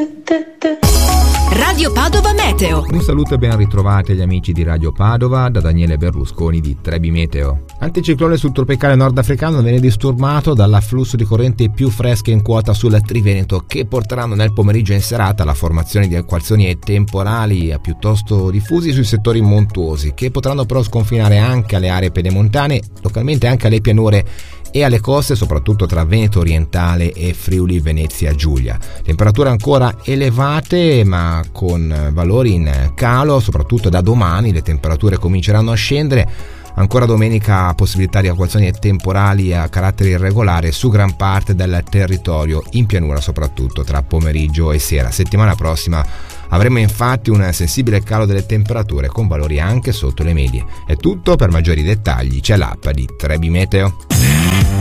Radio Padova Meteo. Un saluto e ben ritrovati agli amici di Radio Padova da Daniele Berlusconi di Trebi Meteo. Anticiclone sul tropicale nordafricano viene disturbato dall'afflusso di correnti più fresche in quota sul Triveneto, che porteranno nel pomeriggio e in serata alla formazione di acquazzoni e temporali piuttosto diffusi sui settori montuosi, che potranno però sconfinare anche alle aree pedemontane, localmente anche alle pianure e alle coste, soprattutto tra Veneto orientale e Friuli Venezia Giulia. Temperature ancora elevate ma con valori in calo, soprattutto da domani le temperature cominceranno a scendere. Ancora domenica possibilità di acquazzoni e temporali a carattere irregolare su gran parte del territorio, in pianura soprattutto tra pomeriggio e sera. Settimana prossima avremo infatti un sensibile calo delle temperature con valori anche sotto le medie. È tutto, per maggiori dettagli c'è l'app di Trebi Meteo.